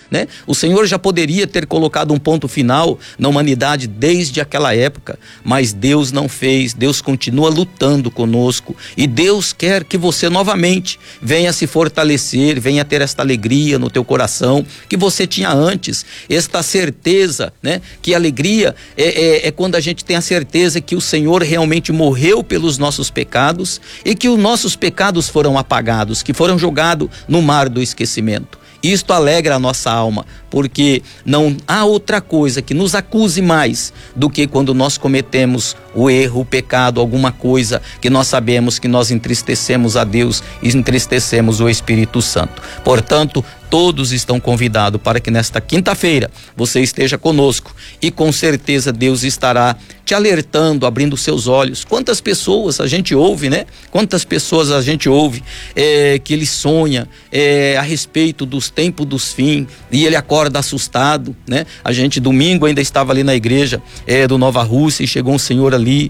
né? O Senhor já poderia ter colocado um ponto final na humanidade desde aquela época, mas Deus não fez. Deus continua lutando conosco e Deus quer que você novamente venha se fortalecer, venha ter esta alegria no teu coração que você tinha antes, esta certeza, né? Que alegria é quando a gente tem a certeza que o Senhor realmente morreu pelos nossos pecados e que os nossos pecados foram apagados, que foram jogados no mar do esquecimento. Isto alegra a nossa alma, porque não há outra coisa que nos acuse mais do que quando nós cometemos o erro, o pecado, alguma coisa que nós sabemos que nós entristecemos a Deus e entristecemos o Espírito Santo. Portanto, todos estão convidados para que nesta quinta-feira você esteja conosco e com certeza Deus estará te alertando, abrindo seus olhos. Quantas pessoas a gente ouve, né? Quantas pessoas a gente ouve que ele sonha a respeito dos tempos dos fins e ele acorda assustado, né? A gente domingo ainda estava ali na igreja do Nova Rússia e chegou um senhor ali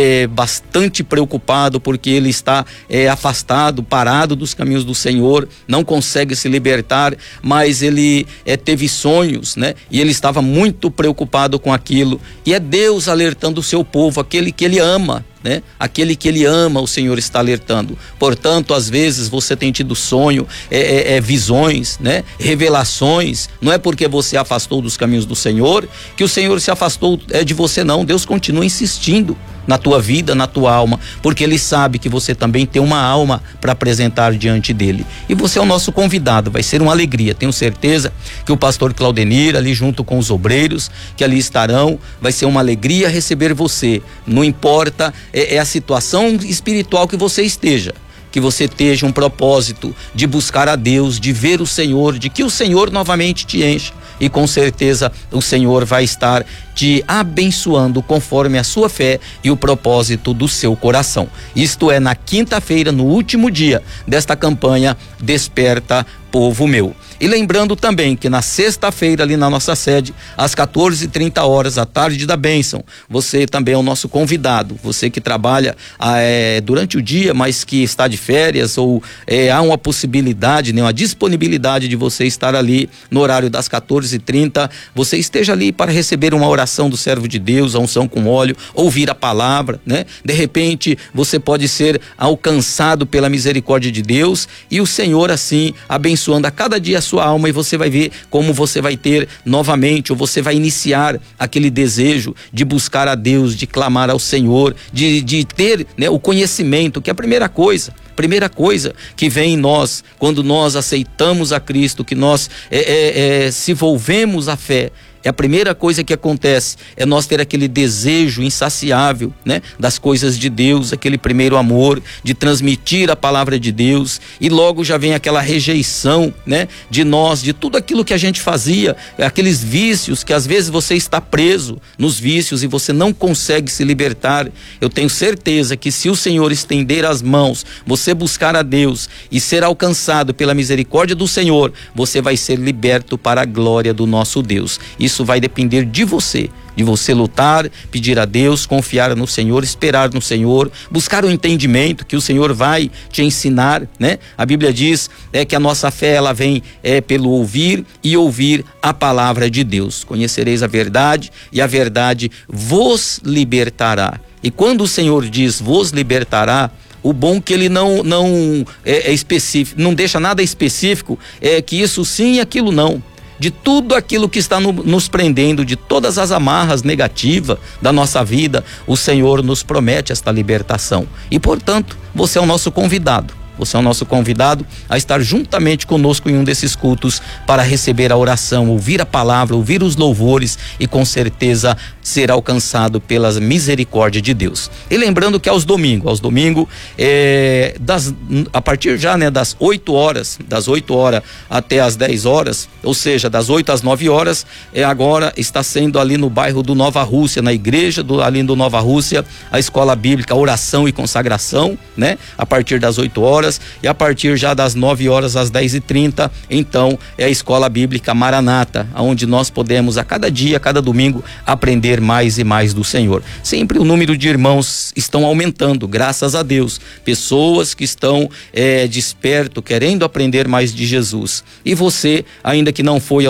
bastante preocupado porque ele está afastado, parado dos caminhos do Senhor, não consegue se libertar, mas ele teve sonhos, né? E ele estava muito preocupado com aquilo, e é Deus alertando o seu povo, aquele que ele ama, né? Aquele que ele ama, o Senhor está alertando. Portanto, às vezes você tem tido sonho, visões, né? Revelações. Não é porque você afastou dos caminhos do Senhor que o Senhor se afastou de você, não. Deus continua insistindo na tua vida, na tua alma, porque ele sabe que você também tem uma alma para apresentar diante dele. E você é o nosso convidado, vai ser uma alegria. Tenho certeza que o pastor Claudenir, ali junto com os obreiros que ali estarão, vai ser uma alegria receber você. Não importa a situação espiritual que você esteja, que você esteja um propósito de buscar a Deus, de ver o Senhor, de que o Senhor novamente te encha, e com certeza o Senhor vai estar te abençoando conforme a sua fé e o propósito do seu coração. Isto é na quinta-feira, no último dia desta campanha Desperta, Povo Meu. E lembrando também que na sexta-feira, ali na nossa sede, às 14h30, a tarde da bênção, você também é o nosso convidado. Você que trabalha durante o dia, mas que está de férias, ou há uma possibilidade, né, uma disponibilidade de você estar ali no horário das 14h30, você esteja ali para receber uma oração do servo de Deus, a unção com óleo, ouvir a palavra, né? De repente, você pode ser alcançado pela misericórdia de Deus e o Senhor assim abençoando a cada dia a sua alma, e você vai ver como você vai ter novamente, ou você vai iniciar aquele desejo de buscar a Deus, de clamar ao Senhor, de ter, né, o conhecimento, que é a primeira coisa que vem em nós quando nós aceitamos a Cristo, que nós se envolvemos à fé. É a primeira coisa que acontece, é nós ter aquele desejo insaciável, né, das coisas de Deus, aquele primeiro amor de transmitir a palavra de Deus, e logo já vem aquela rejeição, né, de nós, de tudo aquilo que a gente fazia, aqueles vícios que às vezes você está preso nos vícios e você não consegue se libertar. Eu tenho certeza que se o Senhor estender as mãos, você buscar a Deus e ser alcançado pela misericórdia do Senhor, você vai ser liberto para a glória do nosso Deus. Isso vai depender de você lutar, pedir a Deus, confiar no Senhor, esperar no Senhor, buscar o entendimento que o Senhor vai te ensinar, né? A Bíblia diz que a nossa fé, ela vem pelo ouvir, e ouvir a palavra de Deus. Conhecereis a verdade e a verdade vos libertará. E quando o Senhor diz vos libertará, o bom que ele não é específico, não deixa nada específico, que isso sim e aquilo não. De tudo aquilo que está nos prendendo, de todas as amarras negativas da nossa vida, o Senhor nos promete esta libertação. E, portanto, você é o nosso convidado. Você é o nosso convidado a estar juntamente conosco em um desses cultos para receber a oração, ouvir a palavra, ouvir os louvores e com certeza ser alcançado pela misericórdia de Deus. E lembrando que aos domingos, a partir já, né, das 8 horas até as 10 horas, ou seja, das 8 às 9 horas, agora está sendo ali no bairro do Nova Rússia, na igreja ali do Nova Rússia, a escola bíblica Oração e Consagração, né? A partir das 8 horas, e a partir já das 9 horas às 10h30, então é a escola bíblica Maranata, onde nós podemos a cada dia, a cada domingo, aprender mais e mais do Senhor. Sempre o número de irmãos estão aumentando, graças a Deus, pessoas que estão desperto, querendo aprender mais de Jesus. E você, ainda que não foi